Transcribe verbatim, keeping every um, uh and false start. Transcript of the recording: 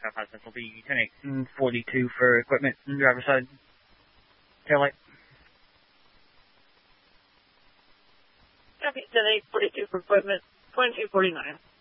five five Central, be ten eight forty-two for equipment and driver side taillight. Copy, ten eight forty-two for equipment, twenty-two forty-nine.